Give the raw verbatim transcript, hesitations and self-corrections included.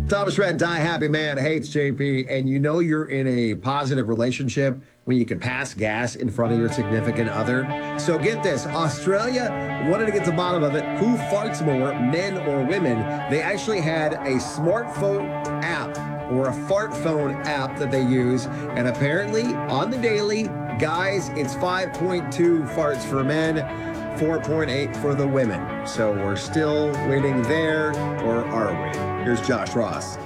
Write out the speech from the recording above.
Thomas Rhett, Die Happy Man hates J P, and you know you're in a positive relationship when you can pass gas in front of your significant other. So get this, Australia wanted to get to the bottom of it. Who farts more, men or women? They actually had a smartphone app or a fart phone app that they use, and apparently on the daily, guys, it's five point two farts for men, four point eight for the women. So we're still waiting there, or are we? Here's Josh Ross.